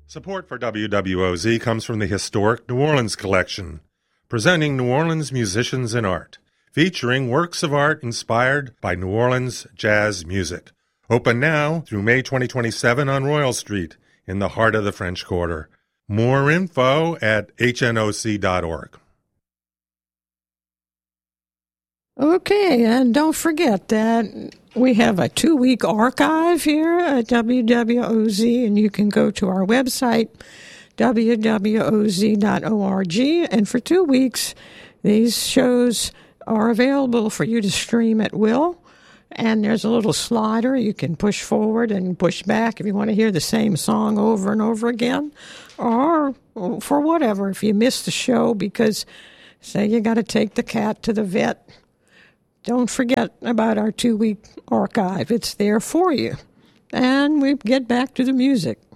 Support for WWOZ comes from the Historic New Orleans Collection, presenting New Orleans musicians and art, featuring works of art inspired by New Orleans jazz music. Open now through May 2027 on Royal Street in the heart of the French Quarter. More info at hnoc.org. Okay, and don't forget that we have a 2-week archive here at WWOZ, and you can go to our website, wwoz.org, and for 2 weeks, these shows are available for you to stream at will, and there's a little slider. You can push forward and push back if you want to hear the same song over and over again, or for whatever, if you missed the show because, say, you got to take the cat to the vet. Don't forget about our 2-week archive. It's there for you. And we get back to the music.